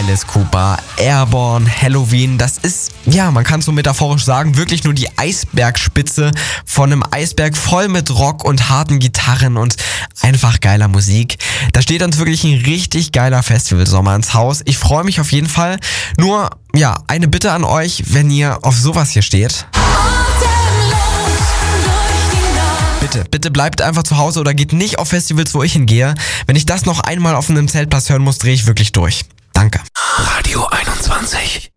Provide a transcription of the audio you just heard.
Alice Cooper, Airborne, Helloween. Das ist, ja, man kann es so metaphorisch sagen, wirklich nur die Eisbergspitze von einem Eisberg voll mit Rock und harten Gitarren und einfach geiler Musik. Da steht uns wirklich ein richtig geiler Festivalsommer ins Haus. Ich freue mich auf jeden Fall. Nur, ja, eine Bitte an euch, wenn ihr auf sowas hier steht. Bitte bleibt einfach zu Hause oder geht nicht auf Festivals, wo ich hingehe. Wenn ich das noch einmal auf einem Zeltplatz hören muss, drehe ich wirklich durch. Danke. Radio 21.